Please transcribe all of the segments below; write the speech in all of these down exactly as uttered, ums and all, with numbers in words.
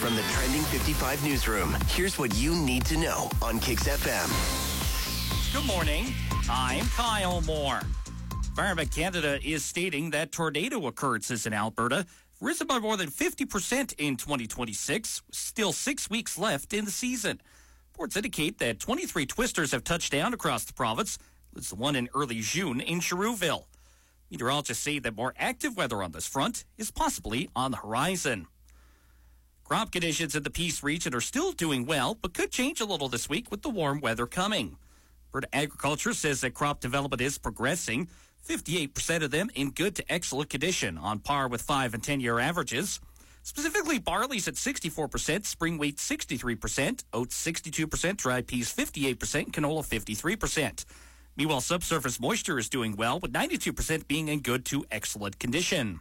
From the Trending fifty-five newsroom, here's what you need to know on Kix F M. Good morning. I'm Kyle Moore. Environment Canada is stating that tornado occurrences in Alberta risen by more than fifty percent in twenty twenty-six, still six weeks left in the season. Reports indicate that twenty-three twisters have touched down across the province. There's the one in early June in Cheruville. Meteorologists say that more active weather on this front is possibly on the horizon. Crop conditions in the Peace region are still doing well, but could change a little this week with the warm weather coming. Alberta Agriculture says that crop development is progressing, fifty-eight percent of them in good to excellent condition, on par with five and ten-year averages. Specifically, barley's at sixty-four percent, spring wheat sixty-three percent, oats sixty-two percent, dry peas fifty-eight percent, and canola fifty-three percent. Meanwhile, subsurface moisture is doing well, with ninety-two percent being in good to excellent condition.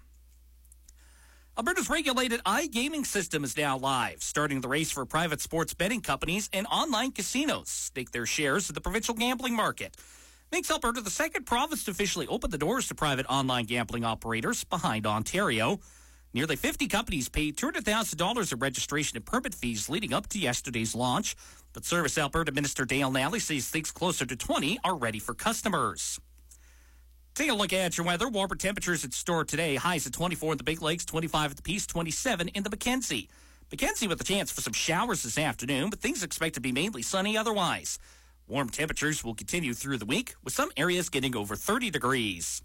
Alberta's regulated iGaming system is now live, starting the race for private sports betting companies and online casinos stake their shares in the provincial gambling market. Makes Alberta the second province to officially open the doors to private online gambling operators, behind Ontario. Nearly fifty companies paid two hundred thousand dollars in registration and permit fees leading up to yesterday's launch. But Service Alberta Minister Dale Nally says things closer to twenty are ready for customers. Take a look at your weather. Warmer temperatures in store today. Highs at twenty-four in the Big Lakes, twenty-five at the Peace, twenty-seven in the Mackenzie. Mackenzie with a chance for some showers this afternoon, but things expect to be mainly sunny otherwise. Warm temperatures will continue through the week, with some areas getting over thirty degrees.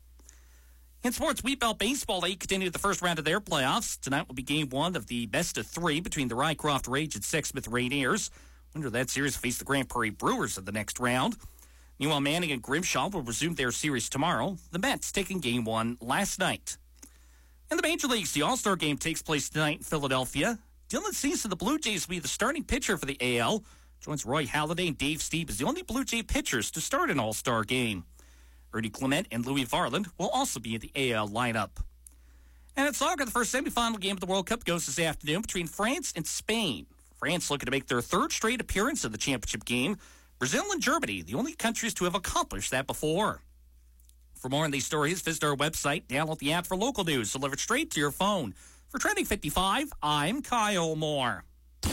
In sports, Wheatbelt Baseball eight continued the first round of their playoffs. Tonight will be game one of the best of three between the Rycroft Rage and Sexsmith Rainiers. Winner of that series face the Grand Prairie Brewers in the next round. Meanwhile, Manning and Grimshaw will resume their series tomorrow. The Mets taking game one last night. In the Major Leagues, the All-Star game takes place tonight in Philadelphia. Dylan Cease of the Blue Jays will be the starting pitcher for the A L. Joins Roy Halladay and Dave Stieb as the only Blue Jay pitchers to start an All-Star game. Ernie Clement and Louis Varland will also be in the A L lineup. And in soccer, the first semifinal game of the World Cup goes this afternoon between France and Spain. France looking to make their third straight appearance in the championship game. Brazil and Germany, the only countries to have accomplished that before. For more on these stories, visit our website, download the app for local news delivered straight to your phone. For Trending fifty-five, I'm Kyle Moore.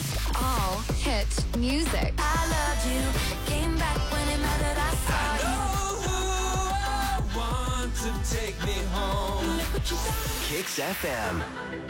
All hit music. I loved you. Came back when it mattered. I saw I know who I want to take me home. you. Look what you done. Kix F M.